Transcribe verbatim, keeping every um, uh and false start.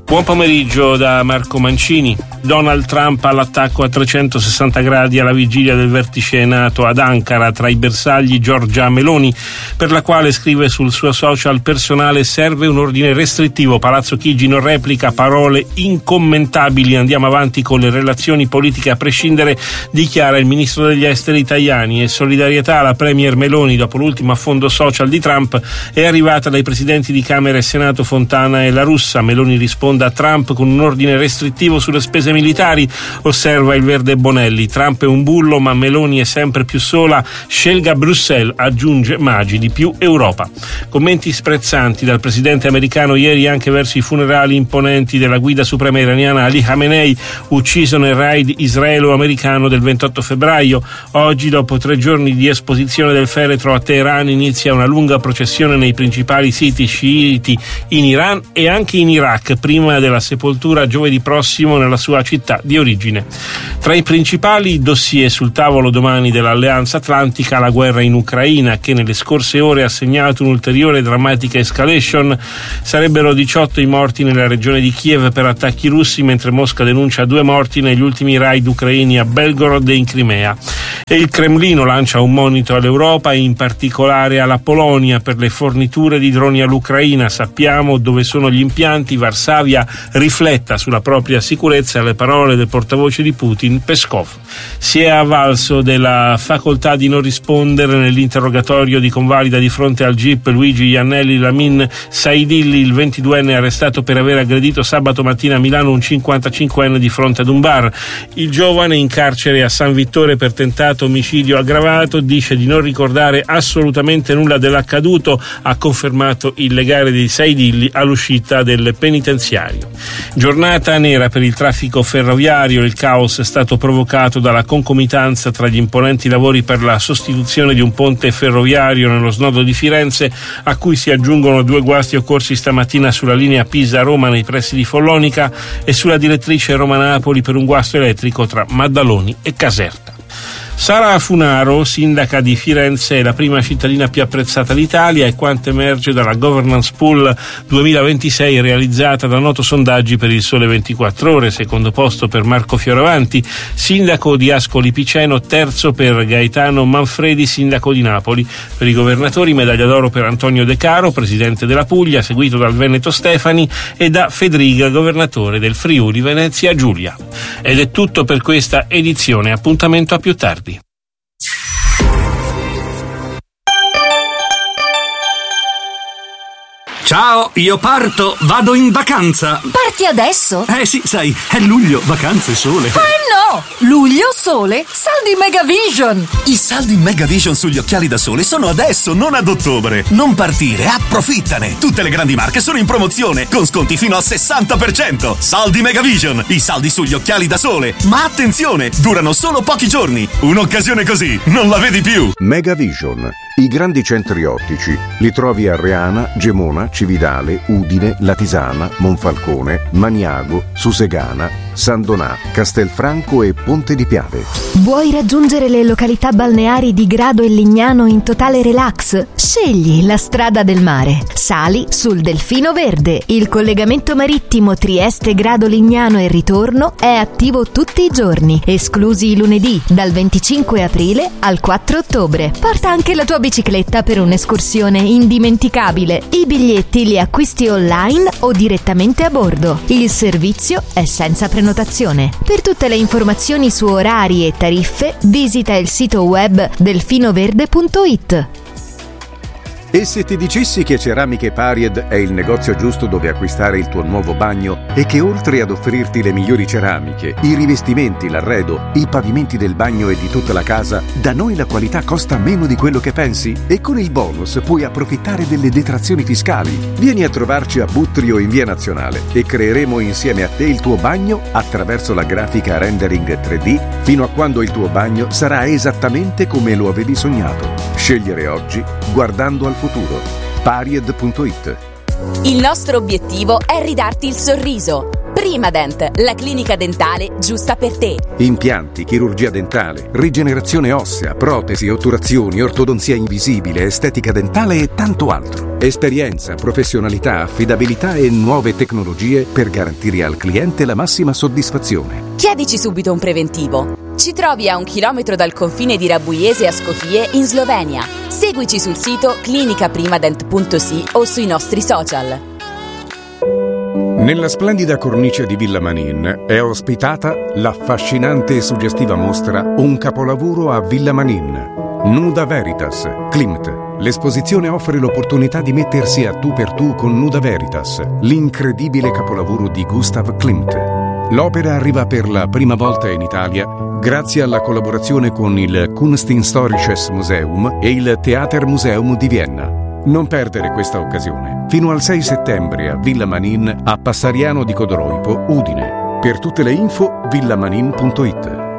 Buon pomeriggio da Marco Mancini. Donald Trump all'attacco a trecentosessanta gradi alla vigilia del vertice NATO ad Ankara tra i bersagli Giorgia Meloni, per la quale scrive sul suo social personale: serve un ordine restrittivo. Palazzo Chigi non replica, parole incommentabili, andiamo avanti con le relazioni politiche a prescindere, dichiara il ministro degli esteri Tajani. E solidarietà alla premier Meloni dopo l'ultimo affondo social di Trump è arrivata dai presidenti di Camera e Senato Fontana e La Russa. Meloni risponde a Trump con un ordine restrittivo sulle spese militari, osserva il Verde Bonelli. Trump è un bullo, ma Meloni è sempre più sola, scelga Bruxelles, aggiunge Maggi, di più Europa. Commenti sprezzanti dal presidente americano ieri anche verso i funerali imponenti della guida suprema iraniana Ali Khamenei, ucciso nel raid israelo-americano del ventotto febbraio. Oggi, dopo tre giorni di esposizione del feretro a Teheran, inizia una lunga processione nei principali siti sciiti in Iran e anche in Iraq, prima della sepoltura giovedì prossimo nella sua città di origine. Tra i principali dossier sul tavolo domani dell'Alleanza Atlantica, la guerra in Ucraina, che nelle scorse ore ha segnato un'ulteriore drammatica escalation. Sarebbero diciotto i morti nella regione di Kiev per attacchi russi, mentre Mosca denuncia due morti negli ultimi raid ucraini a Belgorod e in Crimea. E il Cremlino lancia un monito all'Europa, in particolare alla Polonia, per le forniture di droni all'Ucraina. Sappiamo dove sono gli impianti, Varsavia rifletta sulla propria sicurezza, le parole del portavoce di Putin, Peskov. Si è avvalso della facoltà di non rispondere nell'interrogatorio di convalida di fronte al G I P Luigi Iannelli Lamin Saidilli, il ventiduenne arrestato per aver aggredito sabato mattina a Milano un cinquantacinquenne di fronte ad un bar. Il giovane, in carcere a San Vittore per tentato omicidio aggravato, dice di non ricordare assolutamente nulla dell'accaduto, ha confermato il legale di Saidilli all'uscita del penitenziario. Giornata nera per il traffico ferroviario. Il caos è stato provocato dalla concomitanza tra gli imponenti lavori per la sostituzione di un ponte ferroviario nello snodo di Firenze, a cui si aggiungono due guasti occorsi stamattina sulla linea Pisa-Roma nei pressi di Follonica e sulla direttrice Roma-Napoli per un guasto elettrico tra Maddaloni e Caserta. Sara Funaro, sindaca di Firenze, è la prima cittadina più apprezzata d'Italia, e quanto emerge dalla Governance Pool duemilaventisei realizzata da Noto Sondaggi per il Sole ventiquattro Ore. Secondo posto per Marco Fioravanti, sindaco di Ascoli Piceno, terzo per Gaetano Manfredi, sindaco di Napoli. Per i governatori, medaglia d'oro per Antonio De Caro, presidente della Puglia, seguito dal Veneto Stefani e da Fedriga, governatore del Friuli Venezia Giulia. Ed è tutto per questa edizione, appuntamento a più tardi. Ciao, io parto, vado in vacanza. Parti adesso? Eh sì, sai, è luglio, vacanze, sole. Eh no! Luglio, sole, saldi Megavision! I saldi Megavision sugli occhiali da sole sono adesso, non ad ottobre. Non partire, approfittane! Tutte le grandi marche sono in promozione, con sconti fino al sessanta per cento. Saldi Megavision, i saldi sugli occhiali da sole. Ma attenzione, durano solo pochi giorni. Un'occasione così, non la vedi più. Megavision, i grandi centri ottici. Li trovi a Reana, Gemona, Cividale, Udine, Latisana, Monfalcone, Maniago, Susegana, San Donà, Castelfranco e Ponte di Piave. Vuoi raggiungere le località balneari di Grado e Lignano in totale relax? Scegli la strada del mare. Sali sul Delfino Verde. Il collegamento marittimo Trieste-Grado-Lignano e ritorno è attivo tutti i giorni, esclusi i lunedì, dal venticinque aprile al quattro ottobre. Porta anche la tua bicicletta per un'escursione indimenticabile. I biglietti li acquisti online o direttamente a bordo. Il servizio è senza prenotazione. Per tutte le informazioni su orari e tariffe, visita il sito web delfinoverde punto it. E se ti dicessi che Ceramiche Paried è il negozio giusto dove acquistare il tuo nuovo bagno e che oltre ad offrirti le migliori ceramiche, i rivestimenti, l'arredo, i pavimenti del bagno e di tutta la casa, da noi la qualità costa meno di quello che pensi? E con il bonus puoi approfittare delle detrazioni fiscali. Vieni a trovarci a Buttrio in Via Nazionale e creeremo insieme a te il tuo bagno attraverso la grafica rendering tre D fino a quando il tuo bagno sarà esattamente come lo avevi sognato. Scegliere oggi guardando al futuro. Paried punto it. Il nostro obiettivo è ridarti il sorriso. Primadent, la clinica dentale giusta per te. Impianti, chirurgia dentale, rigenerazione ossea, protesi, otturazioni, ortodonzia invisibile, estetica dentale e tanto altro. Esperienza, professionalità, affidabilità e nuove tecnologie per garantire al cliente la massima soddisfazione. Chiedici subito un preventivo. Ci trovi a un chilometro dal confine di Rabuiese a Skopje in Slovenia. Seguici sul sito clinica primadent punto si o sui nostri social. Nella splendida cornice di Villa Manin è ospitata l'affascinante e suggestiva mostra Un capolavoro a Villa Manin. Nuda Veritas, Klimt. L'esposizione offre l'opportunità di mettersi a tu per tu con Nuda Veritas, l'incredibile capolavoro di Gustav Klimt. L'opera arriva per la prima volta in Italia grazie alla collaborazione con il Kunsthistorisches Museum e il Theatermuseum di Vienna. Non perdere questa occasione. Fino al sei settembre a Villa Manin, a Passariano di Codoroipo, Udine. Per tutte le info villamanin punto it.